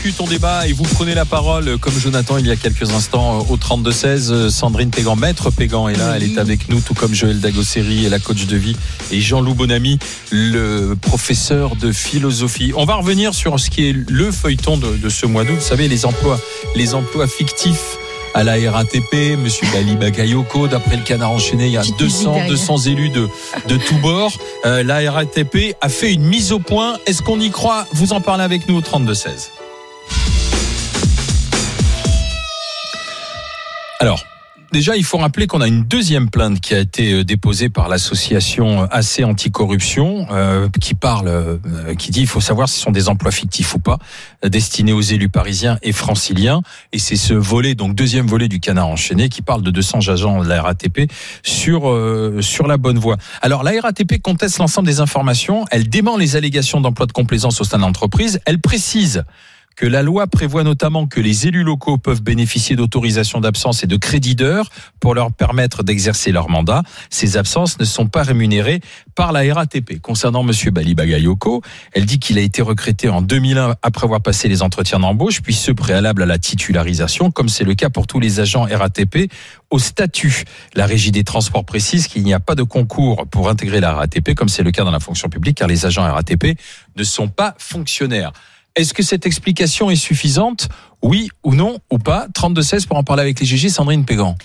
discute, on débat et vous prenez la parole comme Jonathan il y a quelques instants au 32-16. Sandrine Pégan, maître Pégan est là, elle est avec nous, tout comme Joël Dagosseri et la coach de vie et Jean-Loup Bonamy, le professeur de philosophie. On va revenir sur ce qui est le feuilleton de ce mois d'août. Vous savez, les emplois fictifs à la RATP, monsieur Bali Bagayoko, d'après le Canard enchaîné, il y a 200 élus de tous bords. La RATP a fait une mise au point. Est-ce qu'on y croit? Vous en parlez avec nous au 32-16. Alors, déjà, il faut rappeler qu'on a une deuxième plainte qui a été déposée par l'association AC Anticorruption, qui dit il faut savoir si ce sont des emplois fictifs ou pas, destinés aux élus parisiens et franciliens. Et c'est ce volet, donc deuxième volet du Canard enchaîné, qui parle de 200 agents de la RATP sur la bonne voie. Alors, la RATP conteste l'ensemble des informations. Elle dément les allégations d'emploi de complaisance au sein de l'entreprise. Elle précise que la loi prévoit notamment que les élus locaux peuvent bénéficier d'autorisations d'absence et de crédits d'heures pour leur permettre d'exercer leur mandat. Ces absences ne sont pas rémunérées par la RATP. Concernant monsieur Bali Bagayoko, elle dit qu'il a été recruté en 2001 après avoir passé les entretiens d'embauche, puis ceux préalables à la titularisation, comme c'est le cas pour tous les agents RATP au statut. La Régie des transports précise qu'il n'y a pas de concours pour intégrer la RATP, comme c'est le cas dans la fonction publique, car les agents RATP ne sont pas fonctionnaires. Est-ce que cette explication est suffisante? Oui ou non ou pas? 32-16 pour en parler avec les GG. Sandrine Pégan.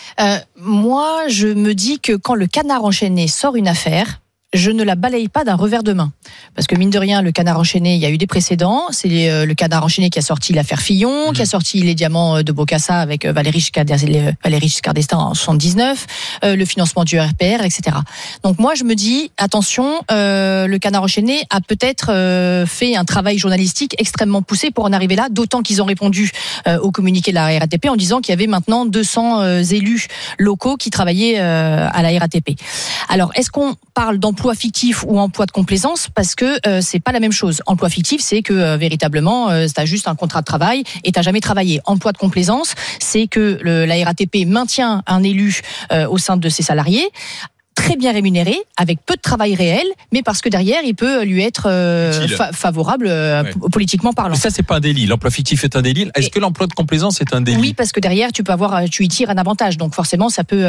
Moi, je me dis que quand le Canard enchaîné sort une affaire, je ne la balaye pas d'un revers de main. Parce que mine de rien, le Canard enchaîné, il y a eu des précédents. C'est le Canard enchaîné qui a sorti l'affaire Fillon, qui a sorti les diamants de Bokassa avec Valéry Giscard d'Estaing en 79, le financement du RPR, etc. Donc moi, je me dis, attention, le Canard enchaîné a peut-être fait un travail journalistique extrêmement poussé pour en arriver là, d'autant qu'ils ont répondu au communiqué de la RATP en disant qu'il y avait maintenant 200 élus locaux qui travaillaient à la RATP. Alors, est-ce qu'on parle d'emploi fictif ou emploi de complaisance, parce que c'est pas la même chose. Emploi fictif, c'est que véritablement t'as juste un contrat de travail et t'as jamais travaillé. Emploi de complaisance, c'est que la RATP maintient un élu au sein de ses salariés, très bien rémunéré, avec peu de travail réel, mais parce que derrière, il peut lui être favorable politiquement parlant. Mais ça, c'est pas un délit. L'emploi fictif est un délit. Est-ce que l'emploi de complaisance est un délit? Oui, parce que derrière, tu y tires un avantage. Donc forcément, ça peut,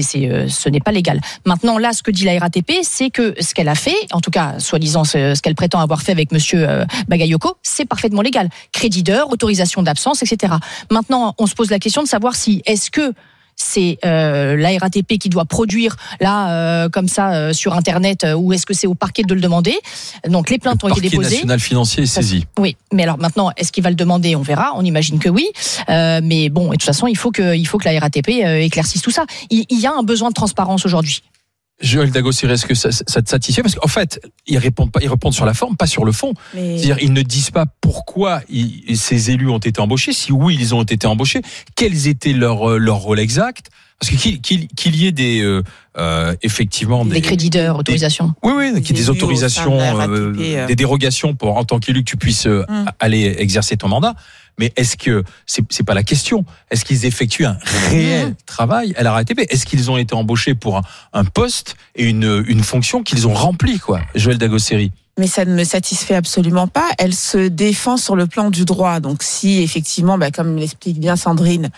ce n'est pas légal. Maintenant, là, ce que dit la RATP, c'est que ce qu'elle a fait, en tout cas, soi-disant, ce qu'elle prétend avoir fait avec monsieur Bagayoko, c'est parfaitement légal. Crédit d'heure, autorisation d'absence, etc. Maintenant, on se pose la question de savoir est-ce que c'est la RATP qui doit produire là comme ça sur internet, ou est-ce que c'est au parquet de le demander? Donc les plaintes ont été déposées. Le parquet national financier est saisi. Oui, mais alors maintenant, est-ce qu'il va le demander? On verra, on imagine que oui, mais bon, et de toute façon, il faut que la RATP éclaircisse tout ça. Il y a un besoin de transparence aujourd'hui. Joël Dagosseri, est-ce que ça te satisfait? Parce qu'en fait, ils répondent sur la forme, pas sur le fond. C'est-à-dire, ils ne disent pas pourquoi ces élus ont été embauchés. Si oui, ils ont été embauchés, quels étaient leur rôle exact? Parce que qu'il y ait effectivement des crédits d'heure, autorisations. Oui, qu'il y ait des autorisations, des dérogations pour, en tant qu'élu, que tu puisses aller exercer ton mandat. Mais est-ce que c'est pas la question? Est-ce qu'ils effectuent un réel travail à la RATP? Est-ce qu'ils ont été embauchés pour un poste et une fonction qu'ils ont remplie, quoi? Joël Dagosseri. Mais ça ne me satisfait absolument pas. Elle se défend sur le plan du droit. Donc si effectivement, comme l'explique bien Sandrine,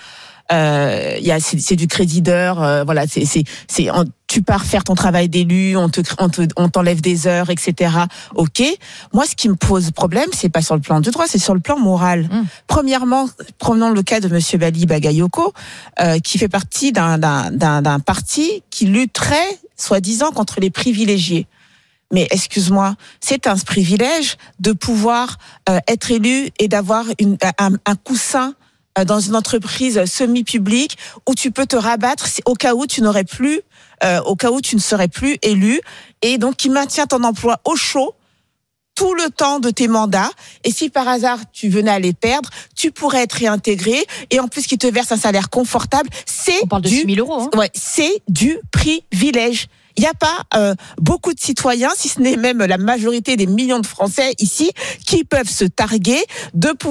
c'est du crédit d'heure, voilà, tu pars faire ton travail d'élu, on t'enlève des heures, etc. Ok. Moi, ce qui me pose problème, c'est pas sur le plan du droit, c'est sur le plan moral. Premièrement, prenons le cas de monsieur Bali Bagayoko, qui fait partie d'un parti qui lutterait, soi-disant, contre les privilégiés. Mais excuse-moi, c'est un privilège de pouvoir être élu et d'avoir un coussin dans une entreprise semi-publique où tu peux te rabattre au cas où tu ne serais plus élu, et donc qui maintient ton emploi au chaud tout le temps de tes mandats, et si par hasard tu venais à les perdre, tu pourrais être réintégré, et en plus qui te verse un salaire confortable. On parle de 6 000 euros. Ouais, c'est du privilège. Il n'y a pas beaucoup de citoyens, si ce n'est même la majorité des millions de Français ici, qui peuvent se targuer de pouvoir